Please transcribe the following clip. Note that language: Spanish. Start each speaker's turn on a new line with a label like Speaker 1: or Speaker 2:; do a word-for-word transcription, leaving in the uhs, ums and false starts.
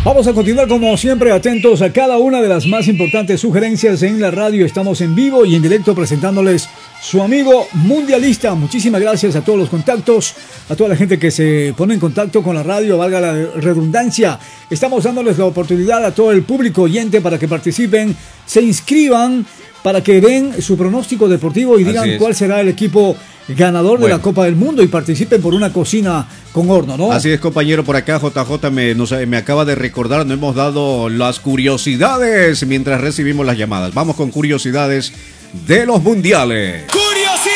Speaker 1: Vamos a continuar como siempre atentos a cada una de las más importantes sugerencias en la radio. Estamos en vivo y en directo presentándoles su amigo mundialista. Muchísimas gracias a todos los contactos, a toda la gente que se pone en contacto con la radio, valga la redundancia. Estamos dándoles la oportunidad a todo el público oyente para que participen, se inscriban, para que den su pronóstico deportivo y digan cuál será el equipo ganador de bueno. la Copa del Mundo y participen por una cocina con horno, ¿no?
Speaker 2: Así es, compañero, por acá J J me, nos, me acaba de recordar, no hemos dado las curiosidades mientras recibimos las llamadas. Vamos con curiosidades de los mundiales.